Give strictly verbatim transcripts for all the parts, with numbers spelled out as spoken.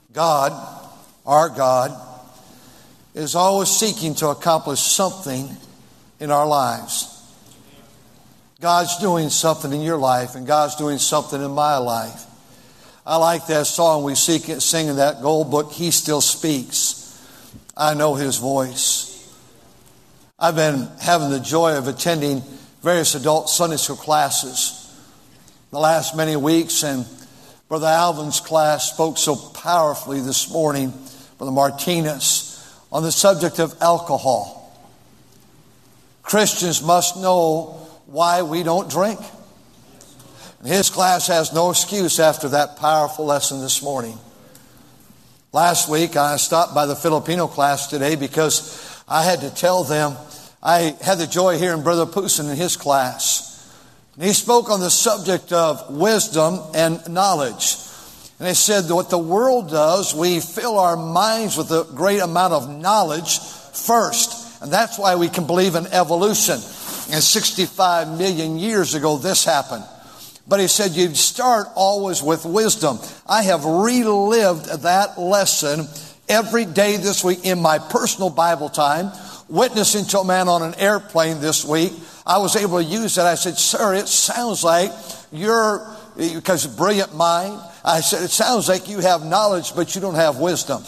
God, our God, is always seeking to accomplish something in our lives. God's doing something in your life, and God's doing something in my life. I like that song we sing in that gold book, He Still Speaks. I know His voice. I've been having the joy of attending various adult Sunday school classes the last many weeks, and Brother Alvin's class spoke so powerfully this morning, Brother Martinez, on the subject of alcohol. Christians must know why we don't drink. And his class has no excuse after that powerful lesson this morning. Last week I stopped by the Filipino class today because I had to tell them I had the joy of hearing Brother Pusin in his class. And he spoke on the subject of wisdom and knowledge. And he said that what the world does, we fill our minds with a great amount of knowledge first. And that's why we can believe in evolution. And sixty-five million years ago this happened. But he said you'd start always with wisdom. I have relived that lesson every day this week in my personal Bible time. Witnessing to a man on an airplane this week, I was able to use that. I said, sir, it sounds like you're, because brilliant mind, I said, it sounds like you have knowledge, but you don't have wisdom.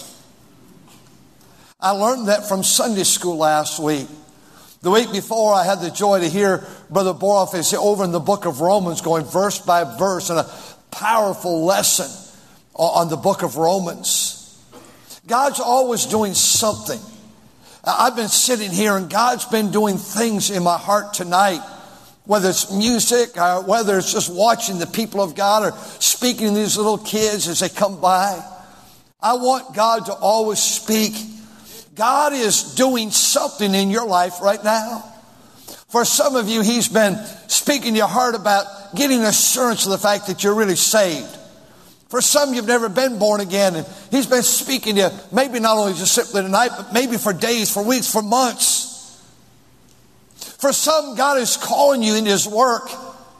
I learned that from Sunday school last week. The week before, I had the joy to hear Brother Boroff is over in the book of Romans, going verse by verse, and a powerful lesson on the book of Romans. God's always doing something. I've been sitting here and God's been doing things in my heart tonight, whether it's music, or whether it's just watching the people of God or speaking to these little kids as they come by. I want God to always speak. God is doing something in your life right now. For some of you, He's been speaking to your heart about getting assurance of the fact that you're really saved. For some, you've never been born again, and He's been speaking to you, maybe not only just simply tonight, but maybe for days, for weeks, for months. For some, God is calling you into His work.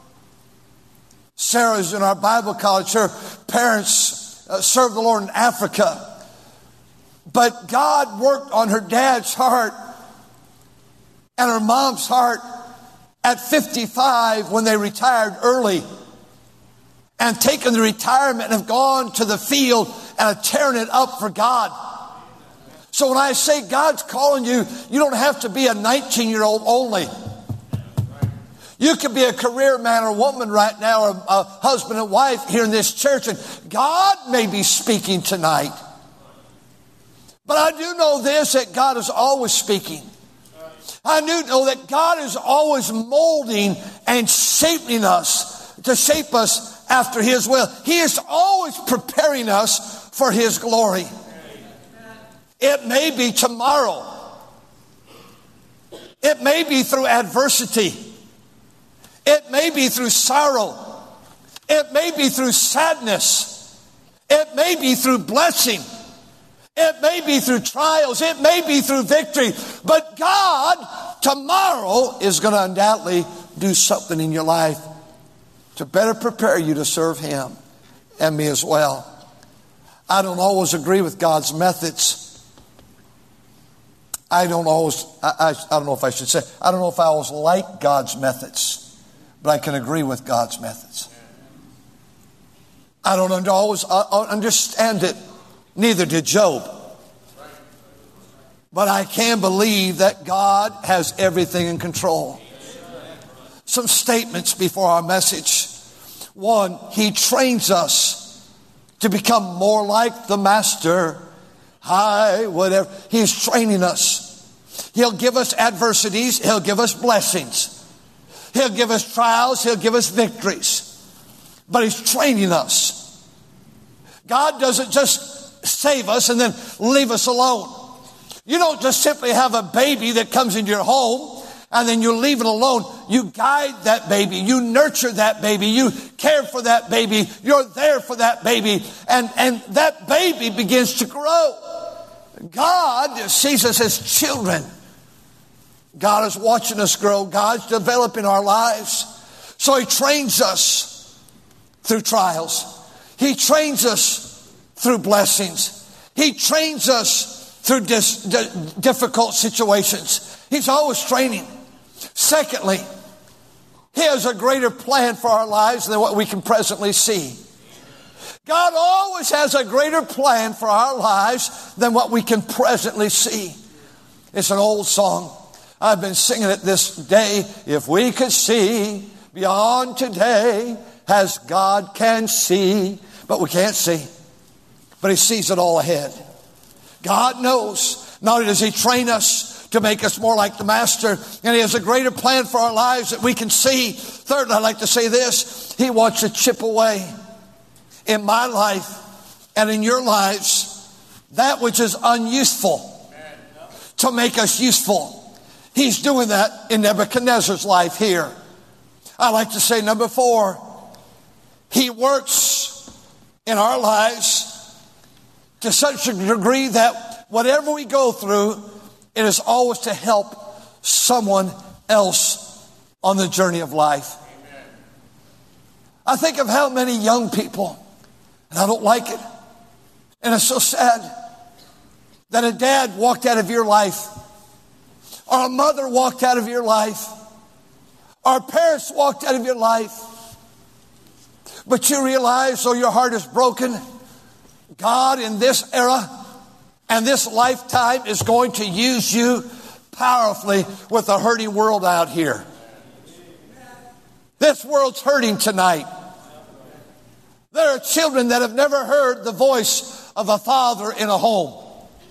Sarah's in our Bible college. Her parents uh, served the Lord in Africa. But God worked on her dad's heart and her mom's heart at fifty-five when they retired early, and taken the retirement and have gone to the field and are tearing it up for God. So when I say God's calling you, you don't have to be a nineteen-year-old only. You could be a career man or woman right now, or a husband and wife here in this church, and God may be speaking tonight. But I do know this, that God is always speaking. I do know that God is always molding and shaping us to shape us after His will. He is always preparing us for His glory. It may be tomorrow. It may be through adversity. It may be through sorrow. It may be through sadness. It may be through blessing. It may be through trials. It may be through victory. But God tomorrow is going to undoubtedly do something in your life to better prepare you to serve Him and me as well. I don't always agree with God's methods. I don't always, I, I, I don't know if I should say, I don't know if I always like God's methods, but I can agree with God's methods. I don't always understand it. Neither did Job. But I can believe that God has everything in control. Some statements before our message. One, He trains us to become more like the Master. High, whatever. He's training us. He'll give us adversities. He'll give us blessings. He'll give us trials. He'll give us victories. But He's training us. God doesn't just save us and then leave us alone. You don't just simply have a baby that comes into your home and then you leave it alone. You guide that baby. You nurture that baby. You care for that baby. You're there for that baby. And, and that baby begins to grow. God sees us as children. God is watching us grow. God's developing our lives. So He trains us through trials. He trains us through blessings. He trains us through dis- d- difficult situations. He's always training. Secondly, He has a greater plan for our lives than what we can presently see. God always has a greater plan for our lives than what we can presently see. It's an old song. I've been singing it this day. If we could see beyond today as God can see. But we can't see. But He sees it all ahead. God knows. Not only does He train us to make us more like the Master, and He has a greater plan for our lives that we can see. Thirdly, I'd like to say this. He wants to chip away in my life and in your lives that which is unuseful to make us useful. He's doing that in Nebuchadnezzar's life here. I like to say number four, He works in our lives to such a degree that whatever we go through, it is always to help someone else on the journey of life. Amen. I think of how many young people, and I don't like it, and it's so sad, that a dad walked out of your life, or a mother walked out of your life, or parents walked out of your life, but you realize, though your heart is broken, God in this era and this lifetime is going to use you powerfully with a hurting world out here. This world's hurting tonight. There are children that have never heard the voice of a father in a home.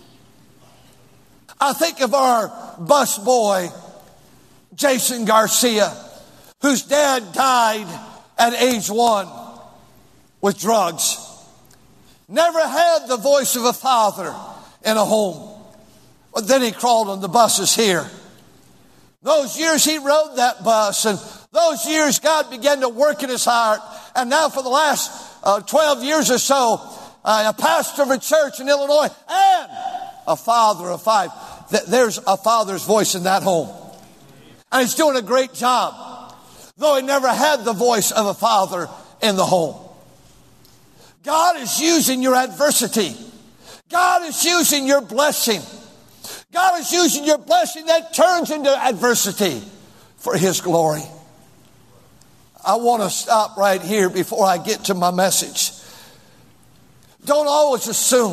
I think of our bus boy, Jason Garcia, whose dad died at age one with drugs. Never had the voice of a father in a home. But then he crawled on the buses here. Those years he rode that bus, and those years God began to work in his heart. And now for the last uh, twelve years or so, uh, a pastor of a church in Illinois and a father of five. There's a father's voice in that home. And he's doing a great job, though he never had the voice of a father in the home. God is using your adversity. God is using your blessing. God is using your blessing that turns into adversity for His glory. I want to stop right here before I get to my message. Don't always assume.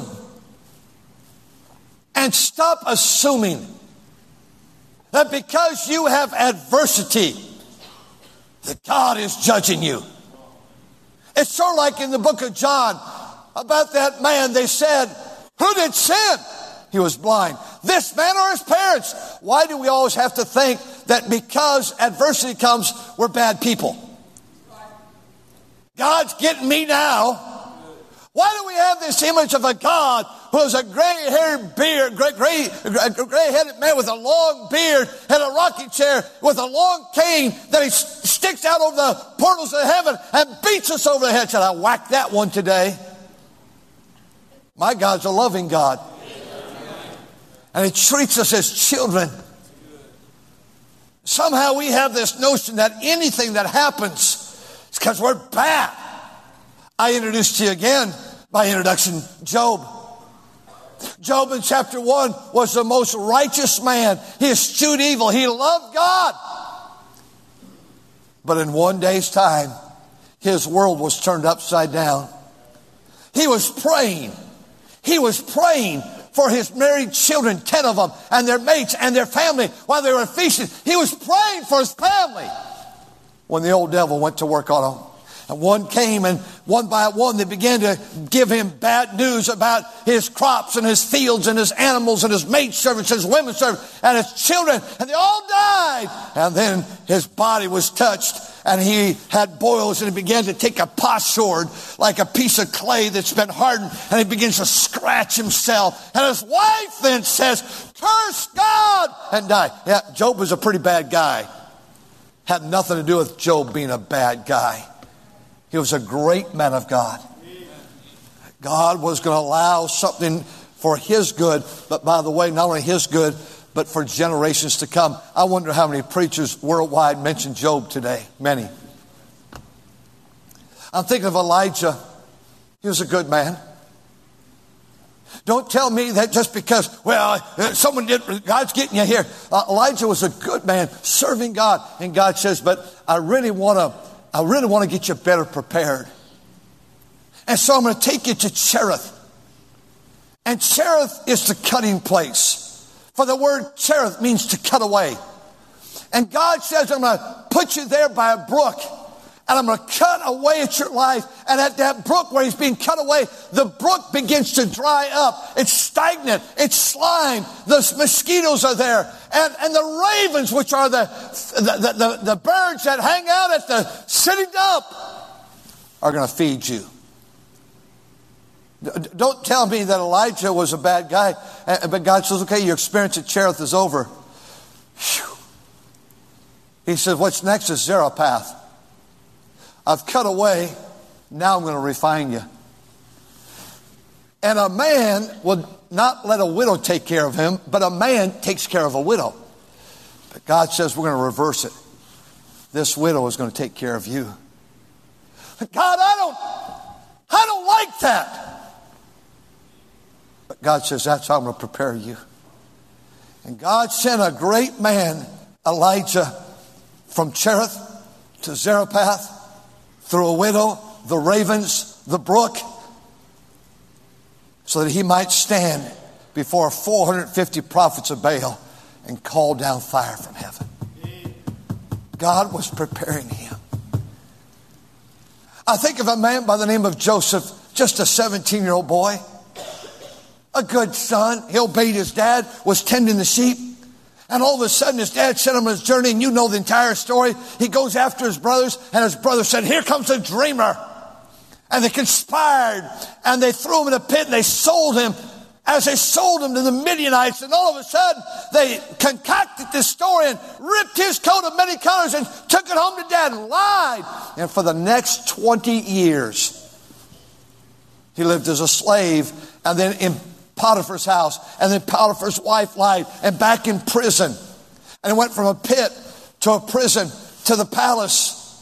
And stop assuming that because you have adversity, that God is judging you. It's sort of like in the book of John about that man. They said, who did sin? He was blind. This man or his parents? Why do we always have to think that because adversity comes, we're bad people? God's getting me now. Why do we have this image of a God who is a gray-haired beard, gray, gray, gray-headed man with a long beard and a rocking chair with a long cane that he sticks out over the portals of heaven and beats us over the head? Should I whack that one today? My God's a loving God. And He treats us as children. Somehow we have this notion that anything that happens is because we're bad. I introduced to you again, by introduction, Job. Job in chapter one was the most righteous man. He eschewed evil. He loved God. But in one day's time, his world was turned upside down. He was praying. He was praying for his married children, ten of them, and their mates and their family while they were feasting. He was praying for his family when the old devil went to work on them. And one came, and one by one they began to give him bad news about his crops and his fields and his animals and his maid servants, his women servants and his children. And they all died. And then his body was touched, and he had boils, and he began to take a potsherd, like a piece of clay that's been hardened, and he begins to scratch himself. And his wife then says, curse God, and die. Yeah, Job was a pretty bad guy. Had nothing to do with Job being a bad guy. He was a great man of God. God was going to allow something for His good, but by the way, not only His good, but for generations to come. I wonder how many preachers worldwide mention Job today. Many. I'm thinking of Elijah. He was a good man. Don't tell me that just because, well, someone did, God's getting you here. Uh, Elijah was a good man serving God. And God says, but I really want to, I really want to get you better prepared. And so I'm going to take you to Cherith. And Cherith is the cutting place. For the word Cherith means to cut away. And God says, I'm going to put you there by a brook. And I'm going to cut away at your life. And at that brook where he's being cut away, the brook begins to dry up. It's stagnant. It's slime. The mosquitoes are there. And, and the ravens, which are the, the, the, the birds that hang out at the city dump, are going to feed you. Don't tell me that Elijah was a bad guy. But God says, okay, your experience at Cherith is over. Whew. He says, what's next is Zarephath. I've cut away. Now I'm going to refine you. And a man would not let a widow take care of him, but a man takes care of a widow. But God says we're going to reverse it. This widow is going to take care of you. But God, I don't, I don't like that. But God says, that's how I'm going to prepare you. And God sent a great man, Elijah, from Cherith to Zarephath, through a widow, the ravens, the brook, so that he might stand before four hundred fifty prophets of Baal and call down fire from heaven. God was preparing him. I think of a man by the name of Joseph, just a seventeen-year-old boy. A good son. He obeyed his dad, was tending the sheep. And all of a sudden his dad sent him on his journey, and you know the entire story. He goes after his brothers, and his brothers said, here comes a dreamer. And they conspired, and they threw him in a pit, and they sold him. As they sold him to the Midianites, and all of a sudden they concocted this story and ripped his coat of many colors and took it home to dad and lied. And for the next twenty years, he lived as a slave, and then in Potiphar's house, and then Potiphar's wife lied, and back in prison. And went from a pit to a prison to the palace.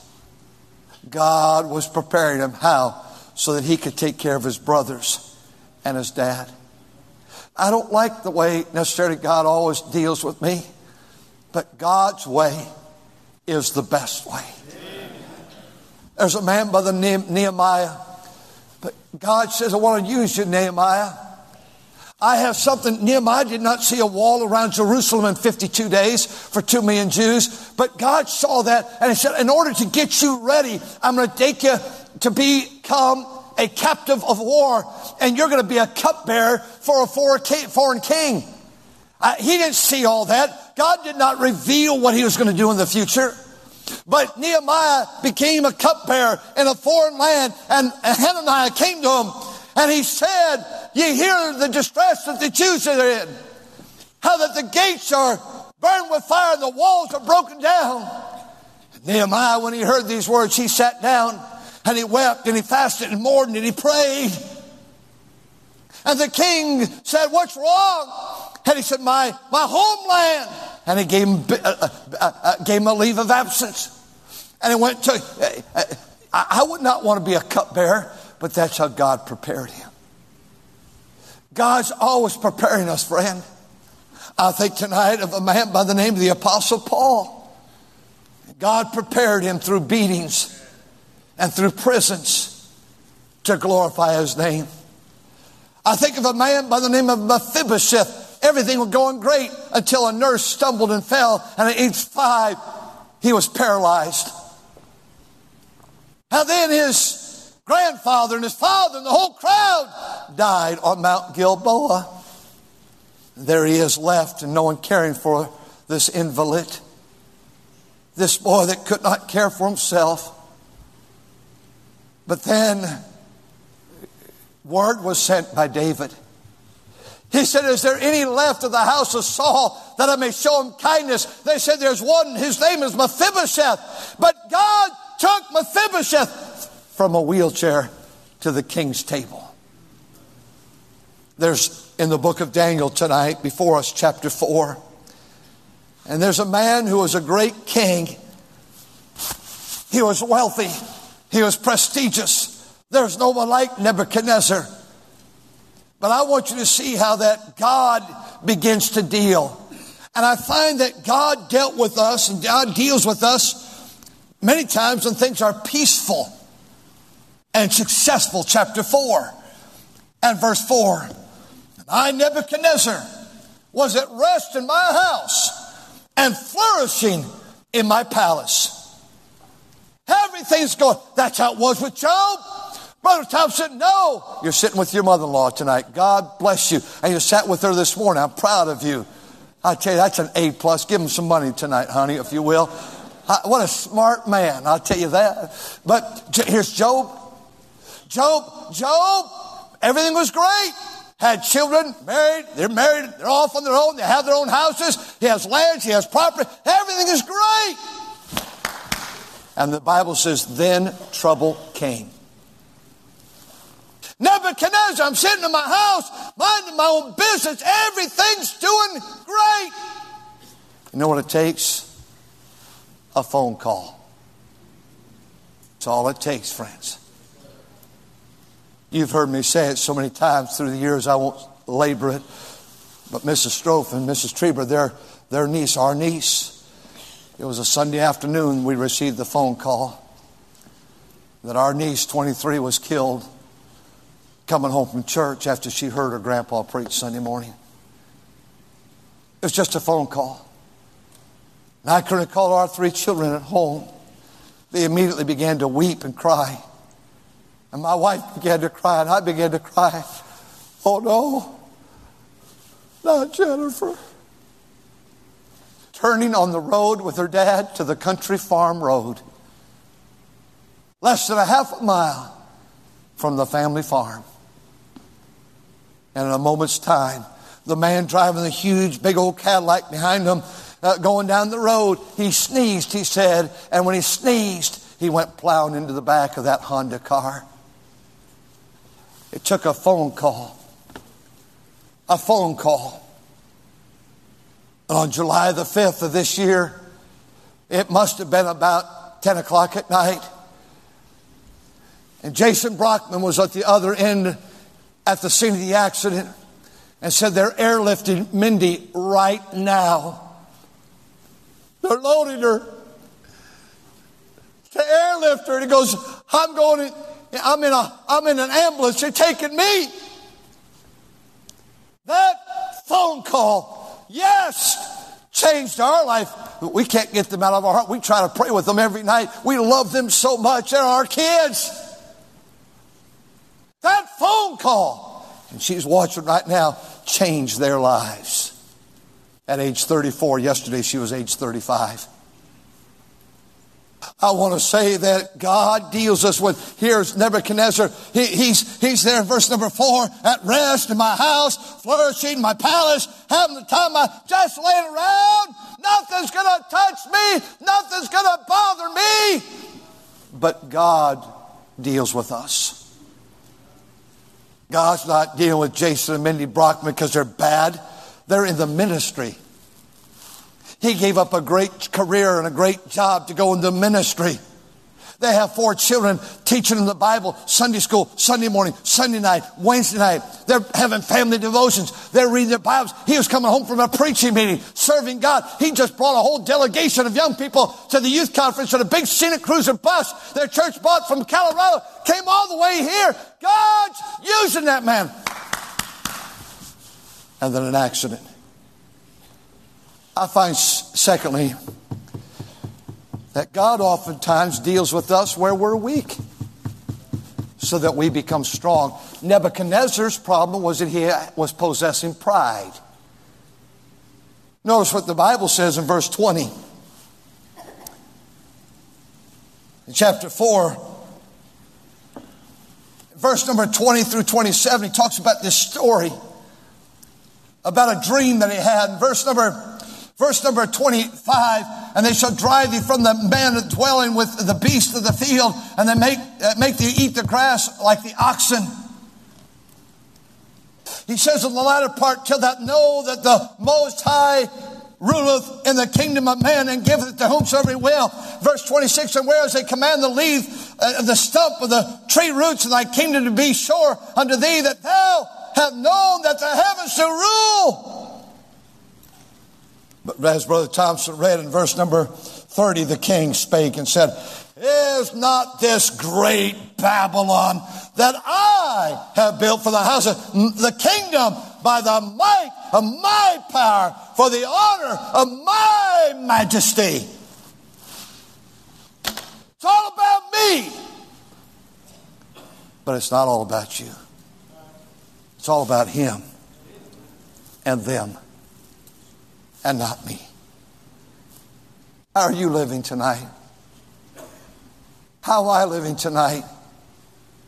God was preparing him. How? So that he could take care of his brothers and his dad. I don't like the way necessarily God always deals with me, but God's way is the best way. There's a man by the name Nehemiah, but God says, I want to use you, Nehemiah. I have something. Nehemiah did not see a wall around Jerusalem in fifty-two days for two million Jews. But God saw that, and he said, in order to get you ready, I'm going to take you to become a captive of war. And you're going to be a cupbearer for a foreign king. Uh, he didn't see all that. God did not reveal what he was going to do in the future. But Nehemiah became a cupbearer in a foreign land. And Hananiah came to him, and he said, ye hear the distress that the Jews are in. How that the gates are burned with fire and the walls are broken down. And Nehemiah, when he heard these words, he sat down and he wept and he fasted and mourned and he prayed. And the king said, what's wrong? And he said, my, my homeland. And he gave him, uh, uh, uh, gave him a leave of absence. And he went to, uh, I, I would not want to be a cupbearer, but that's how God prepared him. God's always preparing us, friend. I think tonight of a man by the name of the Apostle Paul. God prepared him through beatings and through prisons to glorify his name. I think of a man by the name of Mephibosheth. Everything was going great until a nurse stumbled and fell, and at age five, he was paralyzed. And then his grandfather and his father and the whole crowd died on Mount Gilboa. There he is left, and no one caring for this invalid, this boy that could not care for himself. But then word was sent by David. He said, is there any left of the house of Saul that I may show him kindness? They said, there's one, his name is Mephibosheth. But God took Mephibosheth from a wheelchair to the king's table. There's in the book of Daniel tonight before us, chapter four. And there's a man who was a great king. He was wealthy. He was prestigious. There's no one like Nebuchadnezzar. But I want you to see how that God begins to deal. And I find that God dealt with us and God deals with us many times when things are peaceful and successful. Chapter four and verse four. And I, Nebuchadnezzar, was at rest in my house and flourishing in my palace. Everything's going. That's how it was with Job. Brother Thompson, no. You're sitting with your mother-in-law tonight. God bless you. And you sat with her this morning. I'm proud of you. I tell you, that's an A plus. Give him some money tonight, honey, if you will. What a smart man. I'll tell you that. But here's Job. Job, Job, everything was great. Had children, married, they're married, they're off on their own, they have their own houses, he has land, he has property, everything is great. And the Bible says, then trouble came. Nebuchadnezzar, I'm sitting in my house, minding my own business, everything's doing great. You know what it takes? A phone call. That's all it takes, friends. You've heard me say it so many times through the years, I won't labor it. But Missus Strofe and Missus Trieber, their, their niece, our niece, it was a Sunday afternoon we received the phone call that our niece, twenty-three, was killed coming home from church after she heard her grandpa preach Sunday morning. It was just a phone call. And I couldn't call our three children at home. They immediately began to weep and cry. And my wife began to cry, and I began to cry. Oh no, not Jennifer. Turning on the road with her dad to the country farm road. Less than a half a mile from the family farm. And in a moment's time, the man driving the huge, big old Cadillac behind him, uh, going down the road, he sneezed, he said, and when he sneezed, he went plowing into the back of that Honda car. It took a phone call. A phone call. And on July the fifth of this year, it must have been about ten o'clock at night. And Jason Brockman was at the other end at the scene of the accident and said, they're airlifting Mindy right now. They're loading her to airlift her. And he goes, I'm going, in, I'm in a, I'm in an ambulance. They're taking me. That phone call, yes, changed our life. We can't get them out of our heart. We try to pray with them every night. We love them so much. They're our kids. That phone call, and she's watching right now, changed their lives. At age thirty-four, yesterday she was age thirty-five. I want to say that God deals us with, here's Nebuchadnezzar. He, he's, he's there in verse number four, at rest in my house, flourishing in my palace, having the time I just laying around. Nothing's going to touch me. Nothing's going to bother me. But God deals with us. God's not dealing with Jason and Mindy Brockman because they're bad. They're in the ministry. He gave up a great career and a great job to go into ministry. They have four children teaching them the Bible, Sunday school, Sunday morning, Sunday night, Wednesday night. They're having family devotions. They're reading their Bibles. He was coming home from a preaching meeting, serving God. He just brought a whole delegation of young people to the youth conference on a big scenic cruiser bus their church bought from Colorado. Came all the way here. God's using that man. And then an accident. I find, secondly, that God oftentimes deals with us where we're weak so that we become strong. Nebuchadnezzar's problem was that he was possessing pride. Notice what the Bible says in verse twenty. In chapter four, verse number twenty through twenty-seven, he talks about this story about a dream that he had. In verse number Verse number twenty-five, and they shall drive thee from the man dwelling with the beasts of the field, and they make, uh, make thee eat the grass like the oxen. He says in the latter part, till thou know that the Most High ruleth in the kingdom of men and giveth it to whomsoever he will. Verse twenty-six, and whereas they command the leaf of uh, the stump of the tree roots of thy kingdom to be sure unto thee, that thou have known that the heavens to rule. But as Brother Thompson read in verse number thirty, the king spake and said, is not this great Babylon that I have built for the house of the kingdom by the might of my power, for the honor of my majesty? It's all about me. But it's not all about you. It's all about him and them and not me. How are you living tonight? How am I living tonight?